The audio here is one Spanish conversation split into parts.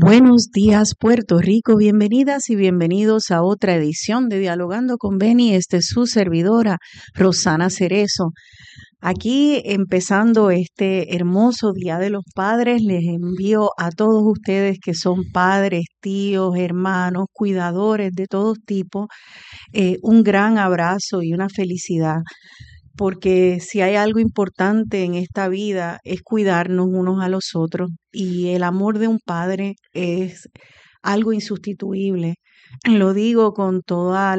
Buenos días, Puerto Rico. Bienvenidas y bienvenidos a otra edición de Dialogando con Beni. Esta es su servidora, Rosana Cerezo. Aquí, empezando este hermoso Día de los Padres, les envío a todos ustedes que son padres, tíos, hermanos, cuidadores de todo tipo, un gran abrazo y una felicidad. Porque si hay algo importante en esta vida es cuidarnos unos a los otros, y el amor de un padre es algo insustituible. Lo digo con toda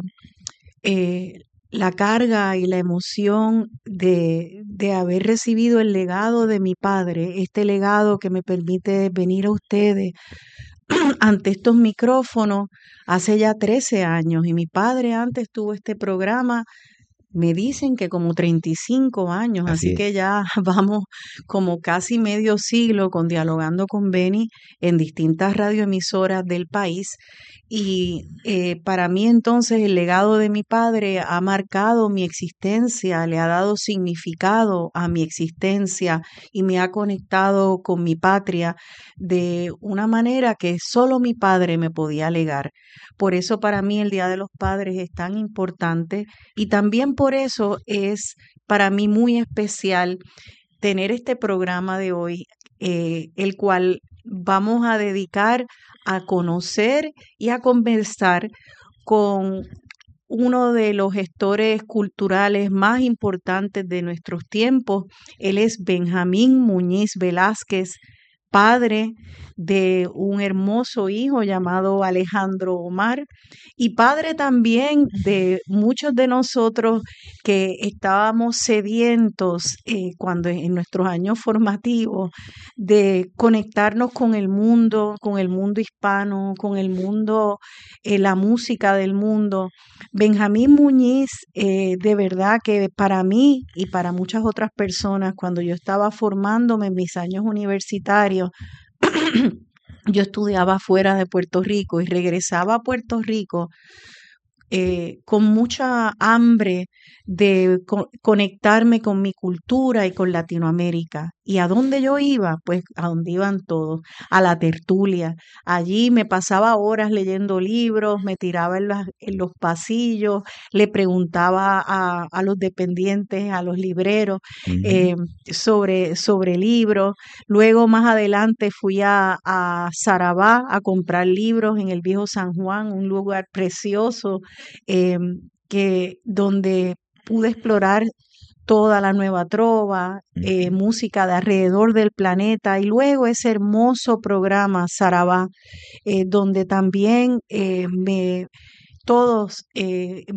eh, la carga y la emoción de haber recibido el legado de mi padre, este legado que me permite venir a ustedes ante estos micrófonos hace ya 13 años, y mi padre antes tuvo este programa. Me dicen que como 35 años, Así así es. que ya vamos como casi medio siglo con Dialogando con Beni en distintas radioemisoras del país. Y para mí entonces el legado de mi padre ha marcado mi existencia, le ha dado significado a mi existencia y me ha conectado con mi patria de una manera que solo mi padre me podía legar. Por eso para mí el Día de los Padres es tan importante, y también por eso es para mí muy especial tener este programa de hoy, el cual vamos a dedicar a conocer y a conversar con uno de los gestores culturales más importantes de nuestros tiempos. Él es Benjamín Muñiz Velázquez, padre de un hermoso hijo llamado Alejandro Omar, y padre también de muchos de nosotros que estábamos sedientos, cuando en nuestros años formativos, de conectarnos con el mundo hispano, con el mundo, la música del mundo. Benjamín Muñiz, de verdad que para mí y para muchas otras personas, cuando yo estaba formándome en mis años universitarios, yo estudiaba fuera de Puerto Rico y regresaba a Puerto Rico con mucha hambre de conectarme con mi cultura y con Latinoamérica. ¿Y a dónde yo iba? Pues a donde iban todos, a la tertulia. Allí me pasaba horas leyendo libros, me tiraba en los pasillos, le preguntaba a los dependientes, a los libreros, Ujú. eh, sobre libros. Luego más adelante fui a Sarabá a comprar libros en el Viejo San Juan, un lugar precioso, eh, donde pude explorar toda la nueva trova, Ujú. música de alrededor del planeta, y luego ese hermoso programa Sarabá, donde también todos